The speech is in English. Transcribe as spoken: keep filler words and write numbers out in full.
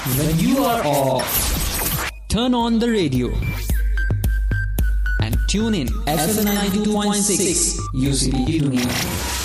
When you are off, turn on the radio and tune in F M ninety-two point six U C B Pune.